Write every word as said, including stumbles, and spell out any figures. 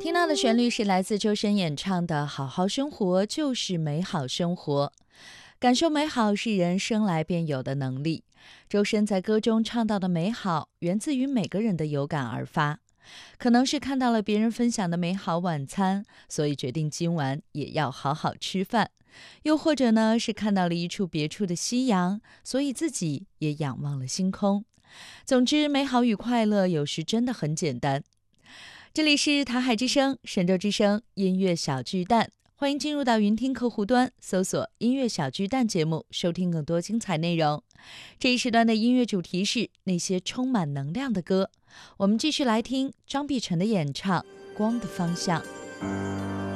听到的旋律是来自周深演唱的《好好生活就是美好生活》。感受美好是人生来便有的能力。周深在歌中唱到的美好，源自于每个人的有感而发。可能是看到了别人分享的美好晚餐，所以决定今晚也要好好吃饭；又或者呢，是看到了一处别处的夕阳，所以自己也仰望了星空。总之，美好与快乐有时真的很简单。这里是台海之声、神州之声音乐小巨蛋，欢迎进入到云听客户端，搜索音乐小巨蛋节目，收听更多精彩内容。这一时段的音乐主题是那些充满能量的歌。我们继续来听张碧晨的演唱《光的方向》。